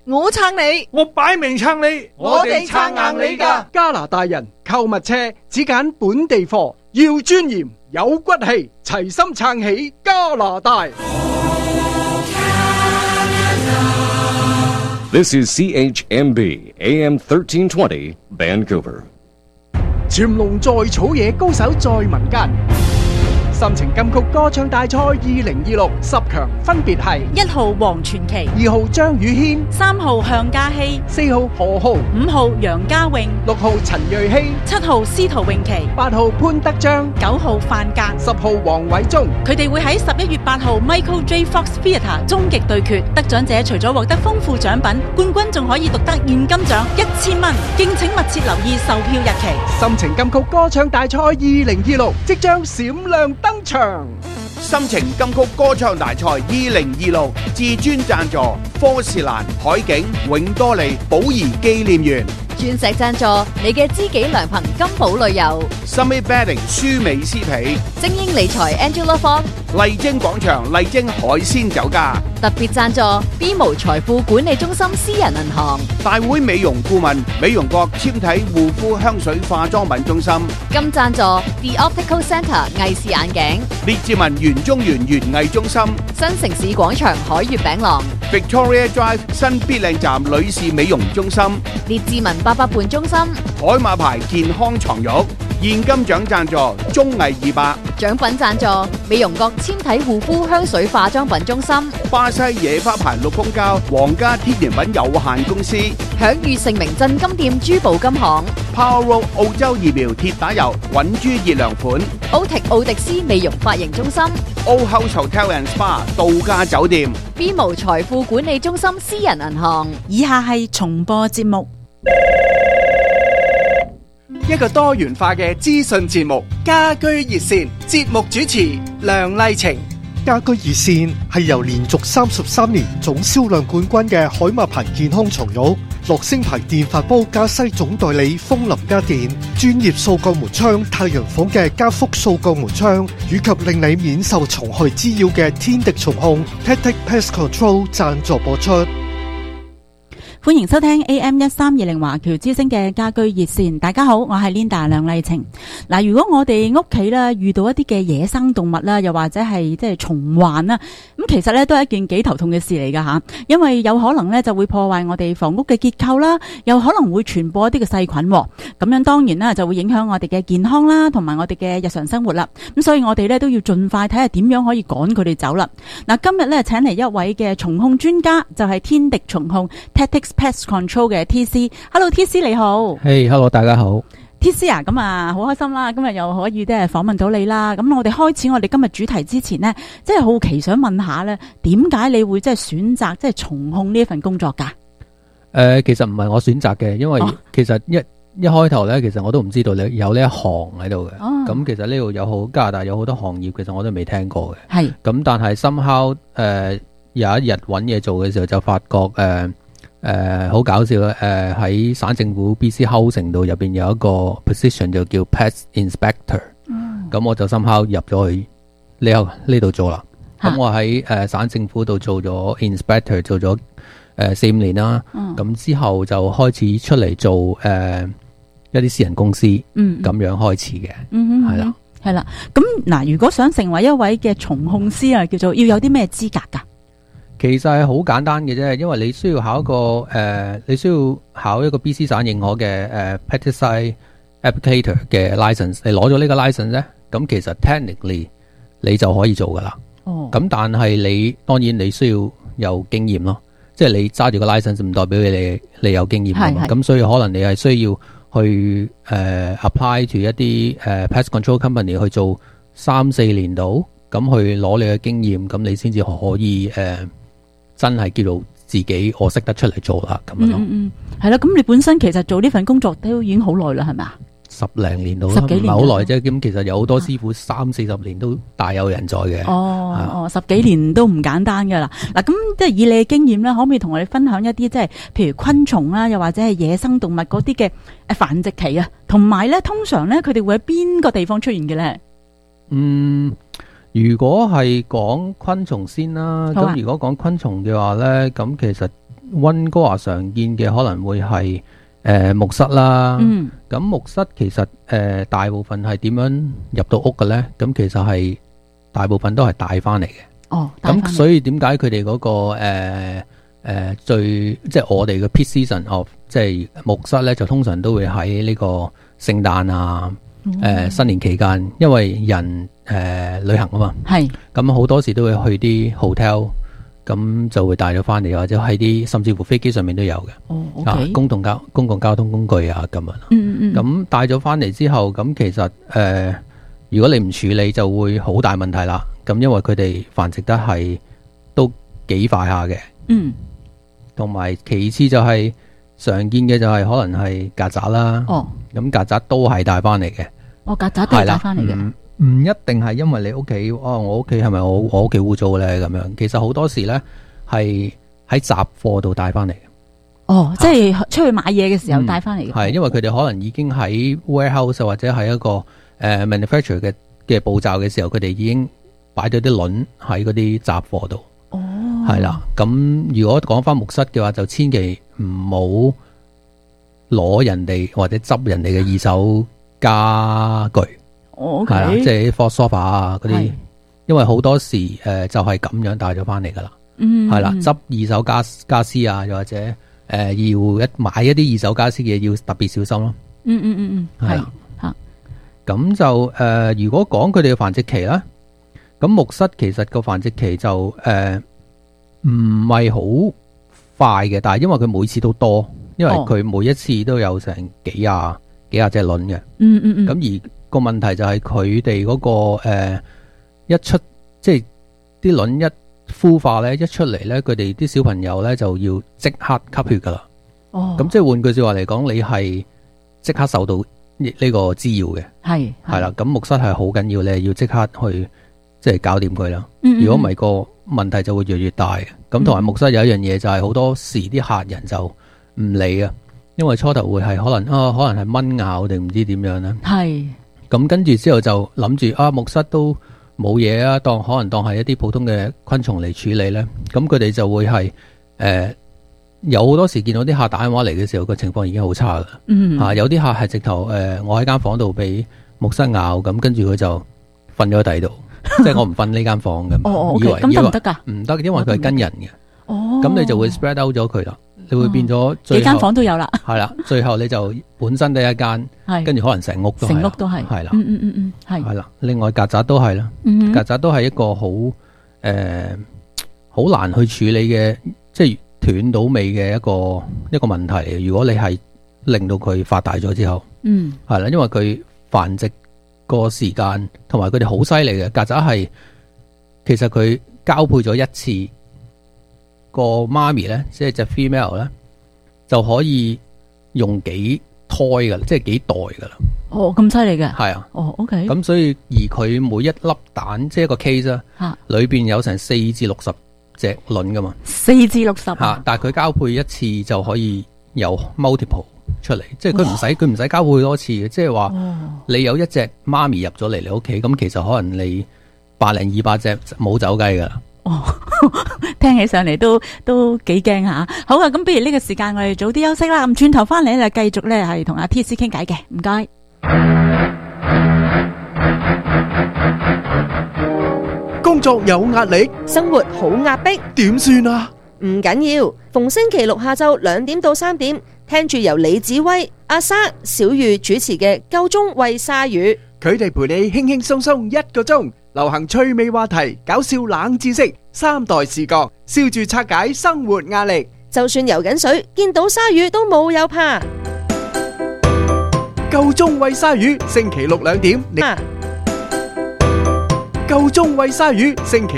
我撐你， 我擺明撐你， 我哋撐硬你㗎。 加拿大人購物車只揀本地貨，要尊嚴有骨氣，齊心撐起加拿大。 This is CHMB AM 1320 Vancouver。 潛龍在草野，高手在民間。心情金曲歌唱大賽2026 10強分別係 1號黃傳奇、 2號張宇軒、 3號向嘉熙、 4號何浩、 5號楊家穎、 6號陳瑞希、 7號司徒詠琪、 8號潘德章、 9號范格、 10號黃偉忠。 佢哋會喺11月8號 Michael J. Fox Theatre 終極對決，得獎者除咗獲得豐富獎品，冠軍仲可以獨得現金獎1000蚊。敬請密切留意售票日期。 心情金曲歌唱大賽2026即將閃亮登場。 心情金曲歌唱大賽2026至尊贊助科士蘭、海景、永多利、寶儀紀念園。 鑽石贊助你嘅知己良朋金寶旅遊。 Summit Bedding 舒美絲皮。 精英理財 Angela Fong。 麗晶廣場麗晶海鮮酒家。 特別贊助 B 無財富管理中心私人銀行。 大會美容顧問美容國纖體護膚香水化妝品中心。 金贊助 The Optical Centre 藝視眼鏡。 列治文園中園園藝中心。 新城市廣場海悅餅廊。 Victoria Drive 新必靚站女士美容中心。 列治文88伴中心。 海馬牌健康床褥。現金獎贊助綜藝200。 獎品贊助美容國纖體護膚香水化妝品中心。 巴西野花牌綠蜂膠皇家天然品有限公司。 享譽盛名鎮金店珠寶金行。 Power Road 澳洲疫苗鐵打油穩珠熱涼款。 奧迪斯美容髮型中心。 Old House Hotel and Spa 度假酒店。 B 無財富管理中心私人銀行。 以下係重播節目。 一個多元化嘅資訊節目，家居熱線，節目主持梁麗晴。 家居熱線係由連續33年總銷量冠軍嘅海馬牌健康床褥、樂聲牌電飯煲加西總代理風林家電、專業掃鋼門窗太陽房嘅加福掃鋼門窗，以及令你免受蟲害滋擾嘅天敵蟲控 Tactic Pest Control 贊助播出。 歡迎收聽 AM1320 華僑之聲嘅家居熱線。大家好，我係 Linda 梁麗晴。嗱，如果我哋屋企咧遇到一啲嘅野生動物啦，又或者係即係蟲患啦，咁其實咧都係一件幾頭痛嘅事嚟噶吓，因為有可能咧就會破壞我哋房屋嘅結構啦，又可能會傳播一啲嘅細菌，咁樣當然啦就會影響我哋嘅健康啦，同埋我哋嘅日常生活啦。咁所以我哋咧都要盡快睇下點樣可以趕佢哋走啦。嗱，今日咧請嚟一位嘅蟲控專家，就係天敵蟲控 Tactic Pest Control 嘅 TC。Hello TC 你好。 Hello 大家好。 TC 啊，咁啊好開心啦，今日又可以訪問到你啦。咁我哋開始我哋今日主題之前呢，即係好奇想問下咧，點解你會即係選擇即係蟲控呢一份工作噶？ 其實唔係我選擇嘅，因為其實一開頭咧，其實我都唔知道你有呢一行喺度嘅。咁其實呢度有加拿大有好多行業，其實我都未聽過嘅。係。咁但係somehow有一日揾嘢做嘅時候，就發覺好搞笑嘅，喺省政府 BC Housing 度入邊有一個 position 就叫 Pest Inspector。咁我就somehow入咗去呢度做啦。咁我喺省政府度做咗 Inspector 做咗4-5年啦。咁之後就開始出嚟做一啲私人公司，咁樣開始嘅。係啦， 係啦。咁嗱，如果想成為一位嘅蟲控師啊，叫做要有啲咩資格噶？ 其實係好簡單嘅啫，因為你需要考一個 BC 省認可嘅Pesticide Applicator 嘅 license， 你攞咗呢個 license 咧，咁其實 technically 你就可以做噶啦。咁但係當然你需要有經驗咯，即係你揸住個 license 唔代表你有經驗噶嘛。咁所以可能你係需要去apply to 一啲pest control company 去做3-4年度，咁去攞你嘅經驗，咁你先至可以真係叫做自己我識得出嚟做啦咁樣咯。 係啦，咁你本身其實做呢份工作都已經好耐啦，係咪啊 ？10零年到啦，唔係好耐啫。咁其實有好多師傅30-40年都大有人在嘅。 10幾年都唔簡單噶啦。嗱，咁即係以你嘅經驗啦，可唔可以同我哋分享一啲即係譬如昆蟲啦，又或者係野生動物嗰啲嘅繁殖期啊，同埋咧通常咧佢哋會喺邊個地方出現嘅咧？ 如果係講昆蟲先啦，咁如果講昆蟲嘅話咧，咁其實溫哥華常見嘅可能會係木蝨啦。咁木蝨其實大部分係點樣入到屋嘅呢？咁其實係大部分都係帶翻嚟嘅。咁所以點解佢哋嗰個即係我哋嘅 peak season of 即係木蝨呢，就通常都會喺呢個聖誕啊、新年期間，因為人旅行啊嘛。係。咁好多時都會去啲 hotel。咁就會帶咗翻嚟，或者喺啲甚至乎飛機上面都有嘅。公共交通工具啊咁樣。咁帶咗翻嚟之後，咁其實如果你唔處理，就會好大問題啦。咁因為佢哋繁殖得係都幾快下嘅。同埋其次就係常見嘅就係可能係曱甴啦。咁曱甴都係帶翻嚟嘅。曱甴都係帶翻嚟嘅。唔一定係因為你屋企，我屋企係咪我屋企污糟咧咁樣？其實好多時咧係喺雜貨度帶翻嚟嘅。即係出去買嘢嘅時候帶翻嚟嘅。係因為佢哋可能已經喺 warehouse 或者係一個manufacture 嘅步驟嘅時候，佢哋已經擺咗啲卵喺嗰啲雜貨度。係啦，咁如果講翻木蝨嘅話，就千祈唔好攞人哋或者執人哋嘅二手家具。係啦，即係 for sofa 啊嗰啲，因為好多時就係咁樣帶咗翻嚟噶啦。係啦，執二手家私啊，又或者要買一啲二手家私嘅嘢，要特別小心咯。係啦，咁就如果講佢哋嘅繁殖期啦，咁木蝨其實個繁殖期就唔係好快嘅，但係因為佢每次都多，因為佢每一次都有成幾廿隻卵嘅。咁而個問題就係佢哋嗰個一出即係啲卵一孵化咧，一出嚟咧，佢哋啲小朋友咧就要即刻吸血噶啦。咁即係換句說話嚟講，你係即刻受到呢個滋擾嘅。係啦，咁木蝨係好緊要咧，要即刻去即係搞掂佢啦。如果唔係個問題就會越嚟越大嘅。咁同埋木蝨有一樣嘢就係好多時啲客人就唔理啊，因為初頭會係可能係蚊咬定唔知點樣咧。咁跟住之後就諗住木蝨都冇嘢啊，可能當係一啲普通嘅昆蟲嚟處理咧。咁佢哋就會係有好多時見到啲客打電話嚟嘅時候，個情況已經好差噶。有啲客係直頭我喺間房度俾木蝨咬，咁跟住佢就瞓咗喺第度，即係我唔瞓呢間房咁。以為咁得唔得噶？唔得，因為佢係跟人嘅。咁你就會 spread out 咗佢啦。你會變咗幾間房都有啦，係啦，最後你就本身得一間，跟住可能成屋都係，係啦，係啦。另外曱甴都係啦，曱甴都係一個好難去處理嘅，即係斷到尾嘅一個問題嚟。如果你係令到佢發大咗之後，係啦，因為佢繁殖個時間同埋佢哋好犀利嘅。曱甴係其實佢交配咗一次。個媽咪咧，即係隻 female 咧，就可以用幾胎噶，即係幾代噶啦。咁犀利嘅。係啊。OK。咁所以而佢每一粒蛋，即係一個 case 啊，裏邊有成4至60隻卵噶嘛。4至60。但係佢交配一次就可以有 multiple 出嚟，即係佢唔使交配多次嘅，即係話你有一隻媽咪入咗嚟你屋企，咁其實可能你100、200隻冇走雞噶啦。聽起上嚟都幾驚吓。好啊，咁不如呢個時間我哋早啲休息啦。咁轉頭翻嚟咧，繼續咧係同阿 T.C 傾偈嘅。唔該。 工作有壓力， 生活好壓迫， 點算啊？ 唔緊要，逢星期六下晝2點到3點，聽住由李子威、阿莎、小玉主持嘅《夠鐘喂鯊魚》， 佢哋陪你輕輕鬆鬆1個鐘。流行趣味話題，搞笑冷知識，3代視角，笑住拆解生活壓力。 就算游緊水，見到鯊魚都冇有怕。 夠鐘喂鯊魚，星期六2點。夠鐘喂鯊魚，星期